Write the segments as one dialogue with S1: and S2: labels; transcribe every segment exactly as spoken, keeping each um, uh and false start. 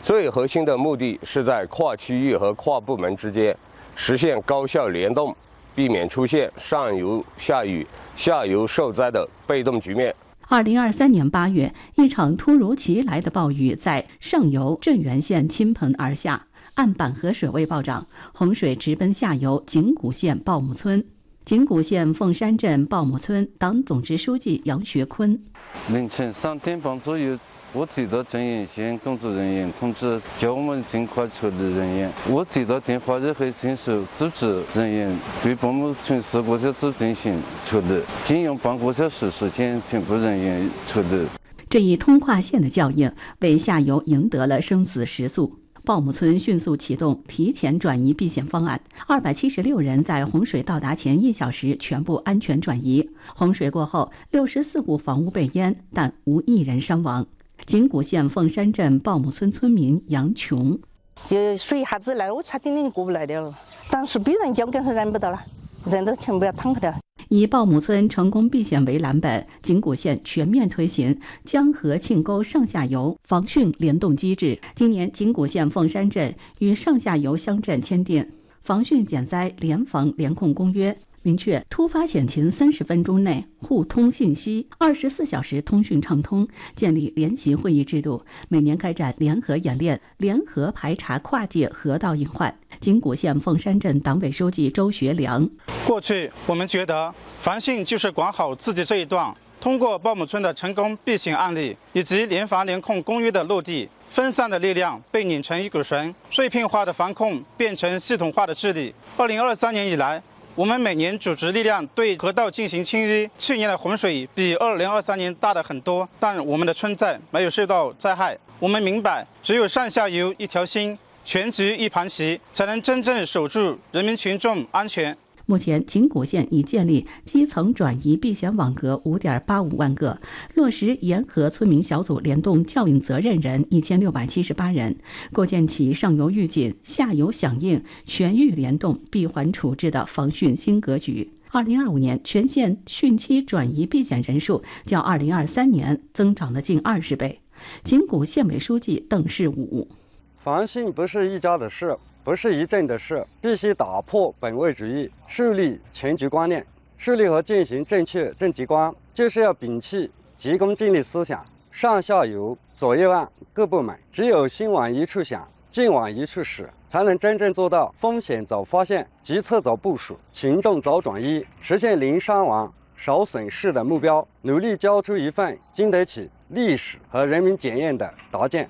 S1: 最核心的目的是在跨区域和跨部门之间实现高效联动，避免出现上游下雨、下游受灾的被动局面。
S2: 二零二三年八月，一场突如其来的暴雨在上游镇原县倾盆而下，案板河水位暴涨，洪水直奔下游景谷县鲍木村。景谷县凤山镇鲍木村党总支书记杨学坤：
S3: 凌晨三点半左右，我接到镇原县工作人员通知，叫我们尽快处理人员。我接到电话热核迅速组织人员对鲍木村事故小组进行处理，仅用半个小时时间全部人员处理。
S2: 这一通化线的效应为下游赢得了生死时速。鲍木村迅速启动提前转移避险方案，二百七十六人在洪水到达前一小时全部安全转移。洪水过后，六十四户房屋被淹，但无一人伤亡。景谷县凤山镇鲍木村村民杨琼：
S4: 就水一下子来了，我差点点过不来了，当时比人家根本忍不到了，人都全部要躺下了。
S2: 以鲍木村成功避险为蓝本，景谷县全面推行江河沁沟上下游防汛联动机制。今年，景谷县凤山镇与上下游乡镇签订防汛减灾联防联控公约，明确突发险情三十分钟内互通信息，二十四小时通讯畅通，建立联席会议制度，每年开展联合演练，联合排查跨界河道隐患。景谷县凤山镇党委书记周学良：
S5: 过去我们觉得防汛就是管好自己这一段，通过鲍木村的成功避险案例以及联防联控公约的落地，分散的力量被拧成一股绳，碎片化的防控变成系统化的治理。二零二三年以来，我们每年组织力量对河道进行清淤。去年的洪水比二零二三年大的很多，但我们的村寨没有受到灾害。我们明白，只有上下游一条心，全局一盘棋，才能真正守住人民群众安全。
S2: 目前，景谷县已建立基层转移避险网格 五点八五万个，落实沿河村民小组联动教育责任人一千六百七十八人，构建起上游预警、下游响应、全域联动、闭环处置的防汛新格局。二零二五年，全县汛期转移避险人数较二零二三年增长了近二十倍。景谷县委书记邓世武：
S6: 防汛不是一家的事，不是一镇的事，必须打破本位主义，树立全局观念。树立和践行正确政绩观，就是要摒弃急功近利思想，上下游、左右岸各部门只有心往一处想，劲往一处使，才能真正做到风险早发现、决策早部署、群众早转移，实现零伤亡、少损失的目标。努力交出一份经得起历史和人民检验的答卷。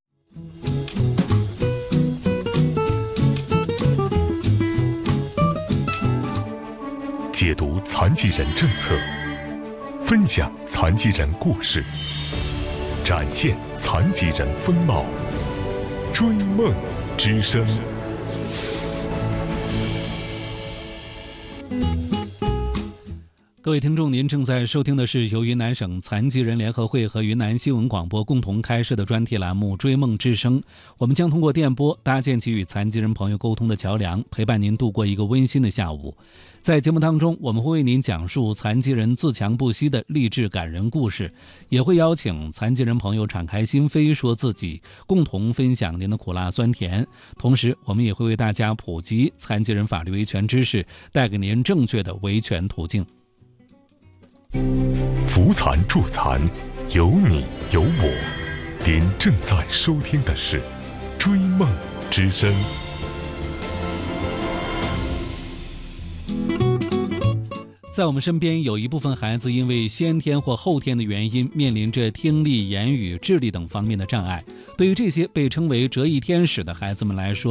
S7: 解读残疾人政策，分享残疾人故事，展现残疾人风貌，追梦之声。
S8: 各位听众，您正在收听的是由云南省残疾人联合会和云南新闻广播共同开设的专题栏目《追梦之声》。我们将通过电波搭建起与残疾人朋友沟通的桥梁，陪伴您度过一个温馨的下午。在节目当中，我们会为您讲述残疾人自强不息的励志感人故事，也会邀请残疾人朋友敞开心扉说自己，共同分享您的苦辣酸甜。同时，我们也会为大家普及残疾人法律维权知识，带给您正确的维权途径。
S7: 扶残助残，有你有我。您正在收听的是《追梦之声》。
S8: 在我们身边，有一部分孩子因为先天或后天的原因，面临着听力、言语、智力等方面的障碍。对于这些被称为折翼天使的孩子们来说，